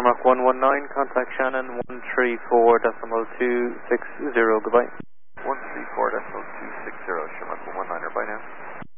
Shamrock 119, contact Shannon 134.260, goodbye. 134.260, Shamrock 119, bye now.